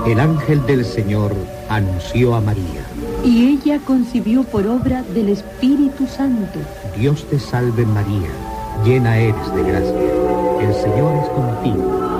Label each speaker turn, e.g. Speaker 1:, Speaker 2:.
Speaker 1: El ángel del Señor anunció a María.
Speaker 2: Y ella concibió por obra del Espíritu Santo.
Speaker 1: Dios te salve María, llena eres de gracia. El Señor es contigo.